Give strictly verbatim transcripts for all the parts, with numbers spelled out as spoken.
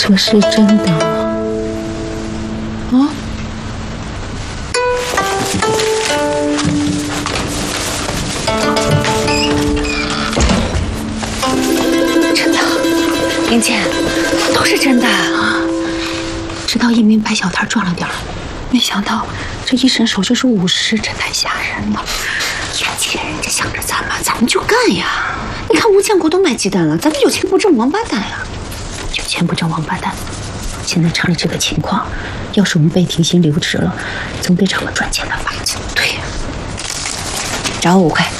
这是真的吗？啊？真的，林姐，都是真的。知道一鸣白小摊赚了点儿，没想到这一伸手就是五十，这太吓人了。燕姐，这想着咱们，咱们就干呀！你看吴建国都卖鸡蛋了，咱们有钱不挣王八蛋呀！有钱不挣王八蛋。现在厂里这个情况，要是我们被停薪留职了，总得找个赚钱的法子。对呀，找我五块。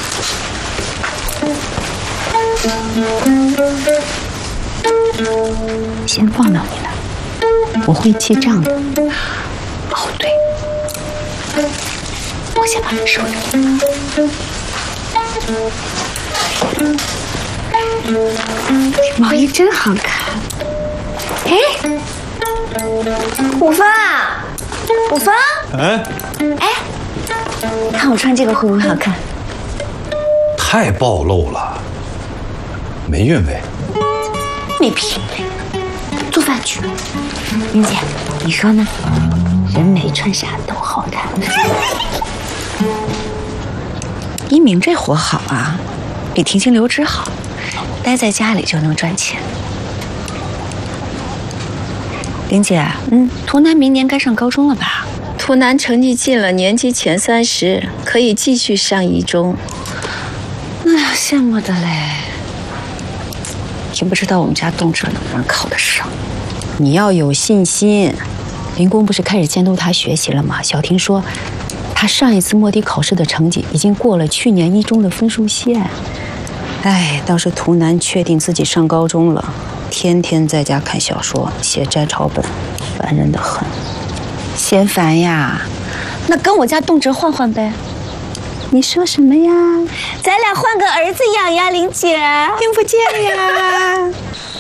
先放到你那，我会记账的。哦，对，我先把这收着。这毛衣真好看。哎，五芳啊，五芳， 哎哎，看我穿这个会不会好看？ 太暴露了，没韵味。 没品味，做饭去。云姐，你说呢？人美穿啥都好看。一鸣这活好啊，比停薪留职好，待在家里就能赚钱。林姐，嗯，图南明年该上高中了吧？ 图南成绩进了年级前三十，可以继续上一中。 哎呀，羡慕的嘞！真不知道我们家栋哲能不能考得上。你要有信心。林工不是开始监督他学习了吗？小婷说，他上一次摸底考试的成绩已经过了去年一中的分数线。哎，倒是图南确定自己上高中了，天天在家看小说、写摘抄本，烦人的很。嫌烦呀？那跟我家栋哲换换呗。你说什么呀？咱俩换个儿子养呀，林姐。听不见呀。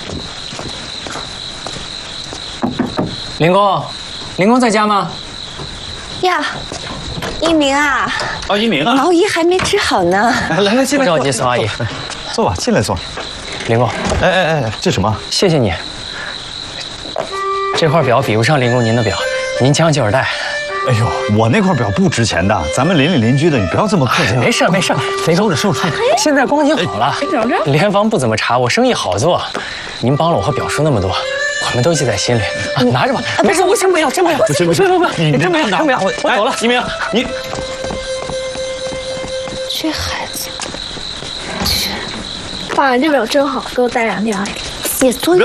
林工，林工在家吗？ 呀，一鸣啊！ 哦，一鸣啊！ 毛衣还没织好呢。 来来，进来。 不着急，宋阿姨。 坐吧，进来坐。 林工， 哎哎哎，这什么？ 谢谢你。这块表比不上林工您的表，您将就着戴。 哎呦，我那块表不值钱的，咱们邻里邻居的，你不要这么客气。 没事没事，林工， 收着收着。 现在光景好了，联防不怎么查，我生意好做。您帮了我和表叔那么多，我们都记在心里。啊，拿着吧，没事，我真不要，真不要， 不行不行， 不不不， 你真不要，真不要，我我走了。 一鸣，你这孩子， 爸，这表真好，给我带两条。 写作业。